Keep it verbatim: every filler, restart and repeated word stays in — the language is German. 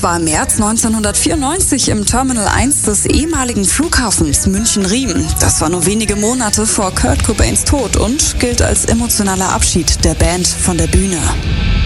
war im März neunzehnhundertvierundneunzig im Terminal eins des ehemaligen Flughafens München-Riem. Das war nur wenige Monate vor Kurt Cobains Tod und gilt als emotionaler Abschied der Band von der Bühne.